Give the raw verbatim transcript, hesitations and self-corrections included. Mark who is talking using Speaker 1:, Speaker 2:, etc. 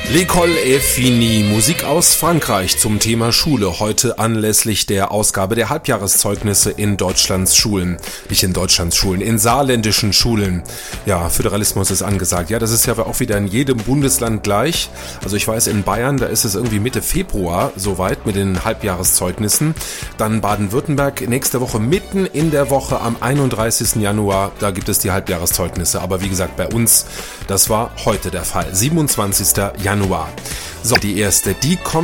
Speaker 1: L'école est finie. Musik aus Frankreich zum Thema Schule. Heute anlässlich der Ausgabe der Halbjahreszeugnisse in Deutschlands Schulen. Nicht in Deutschlands Schulen, in saarländischen Schulen. Ja, Föderalismus ist angesagt. Ja, das ist ja auch wieder in jedem Bundesland gleich. Also ich weiß, in Bayern, da ist es irgendwie Mitte Februar soweit mit den Halbjahreszeugnissen. Dann Baden-Württemberg nächste Woche mitten in der Woche am einunddreißigsten Januar. Da gibt es die Halbjahreszeugnisse. Aber wie gesagt, bei uns, das war heute der Fall. siebenundzwanzigsten Januar. So, die erste, die kommt